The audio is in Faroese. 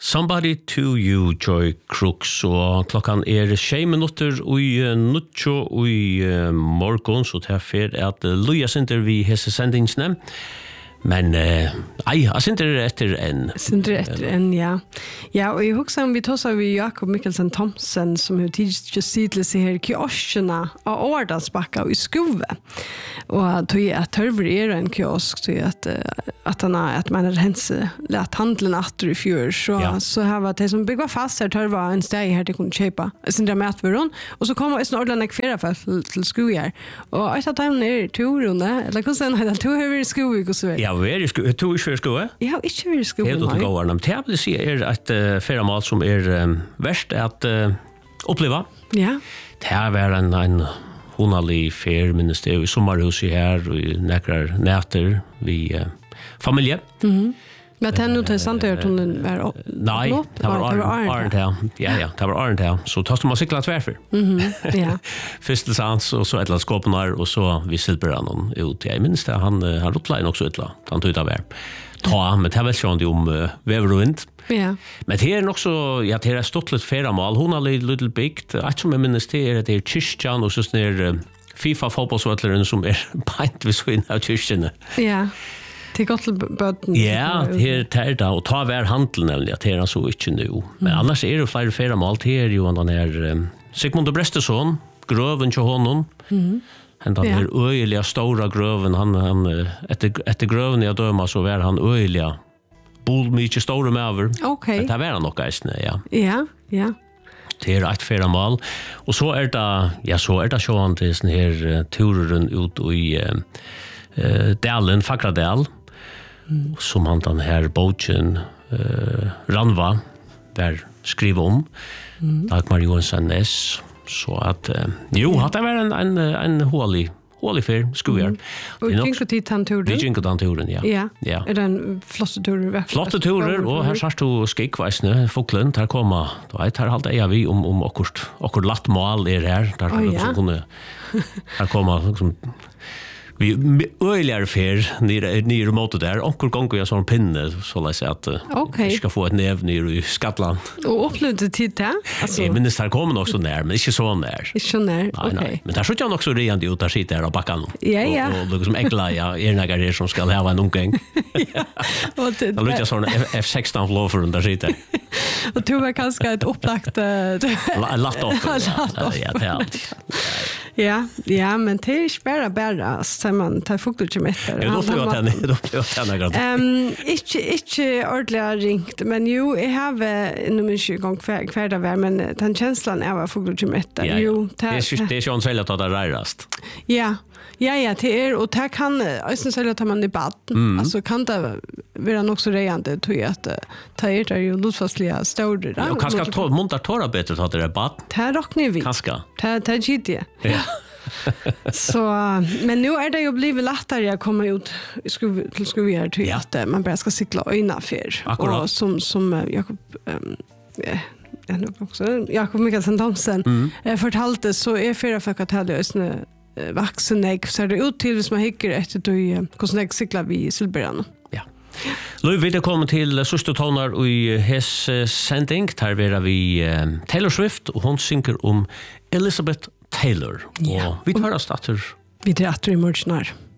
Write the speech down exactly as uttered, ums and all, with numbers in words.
Somebody to you, Joy Crooks, og klokkan er tjei minutter ui nutjo ui morgon, så det er fer at Luja sinter vi hese sendingsne. Men eh aj, jag syns efter en. Syns efter en, ja. Ja, och jag huxar om vi tar så vi Jakob Mikkelsen Thomsen som har tidigt just sidle sig här kioskerna av Årdalsbacka i Skove. Och tog jag att törver är en kiosk så att att han att man har hens lät handeln åter i fjör så ja. Så här var det som bygga fast här törva en steg här det kunde köpa. Sen där matvaron och så kommer en ordentlig kvera för till Skove. Och jag tar ner turrunde eller hur sen hade tur över Skove och så vidare. Ja, vi er i sko, to ikke i skoet? Ja, ikke i skoet. Helt til gående. Men det jeg vil si er at uh, feriemål som er um, verst at uh, oppleva. Ja. Det er vært en, en hundalig fer, minnes det, i sommerhuset her, og i nekrar næter, vi uh, familie. Mhm. Men det er noe til sant at hun var opp? Nei, det var Arnt her. Ja, ja, det var Arnt her. Så tar man sikla tverfer. Mhm, ja. Først til sans, og så et eller annet skåpen her, og så vi silper han ut. Jeg minns det, han, han oppleien også utla. Han tog ut av hver. Ta, men det er vel sånn om uh, vever og vind. Ja. Men det er nok så, ja, det er stått litt feramål. Hun har litt little bigt. Et som jeg minns det er at det er kyrkjan, og så er uh, FIFA-fotballsvøtleren som er beint ved så inn av kyrkjene. Ja. Det er godt til bøten. Ja, det er det, og ta hver handel nemlig, det er så ikke nu. Men annars er det flere feramål, det er jo den her um, Sigmund og Bresteson, grøven til honom. Mm. Han den her øyelige stora grøven, han, han, etter, etter grøven jeg døma så var han øyelige, bol mye store med over. Ok. Det var han nok eisne, ja. Ja, ja. Det er et feramål. Og så er det, ja, så er det sånn til sånne her uh, turen ut i uh, uh, Dalen, Fakradal. Mm. Som han den her boken uh, Ranva der skriver om mm. Dagmar Johansen Næss så at uh, jo, ja. Det var en, en, en hålig hålig fyr, skuer mm. Og gikk dit han turen? Vi gikk den turen, ja. Ja. Ja. Er det en flotte turer? Flotte turer, og her sørst du skikveisene Foklen, der kommer du vet, her halte jeg vi om, om akkord akkord latt mal er her der oh, ja. kunne her kommer liksom vi øyligere fer nere mot det der. Onkel gonger jeg sånn pinne, så la jeg si at okay. Vi skal få et nev nere i Skatland. Og opplevde tid til? Altså... Jeg minnes der kommer nok så nær, men ikke så nær. Ikke så nær, ok. Nei, nei. Men der skjøtter jeg nok så rejende ut, der sitter jeg og bakker nå. Ja, ja. Og, og liksom egla, ja, ernægger her som skal hava en ungeng. Ja. Og det... Da lukker jeg sånn F sexton-flåferen, der sitter jeg. Og du var kanskje et opplagt... Latt opp. Latt opp. Ja, det er alt. Ja, ja, men det er ikke bare bare, så man tar fukter ikke mitt. Jeg opplever henne, jeg opplever henne grad. Um, ikke, ikke ordentlig ringt, men jo, jeg har noe mye gang hver dag, men den kjenslen er at fukter ikke mitt. Ja, ja. Det er ikke sånn selv at det er reirast. Ja, ja, ja, det er, og det kan, jeg synes selv at man i baden, mm. altså kan det være nok så reiende, tror jeg at det er jo lutfastlige større. Ja, og kanskje to, munter tåra bedre til at det er baden? Det råkner vi. Kanskje? Det er gitt det. Ja. Så, men nu är det ju blivit lättare att komma ut till skovier till ja. Att man bara ska cykla öjna för. Och som, som Jakob um, ja, också, Jakob Mikkelsen Thomsen mm. fortalte så är fyra folk att ha det vuxna så är det ut till hvis man hickar efter då hur jag cyklar vi i Silberan. Ja. Løy, vi er kommet til sørste toner i hes sending. Der er vi uh, Taylor Swift, og hun synger om Elizabeth Taylor. Ja. Og vi tar oss datter. Vi tar atter i morgen her.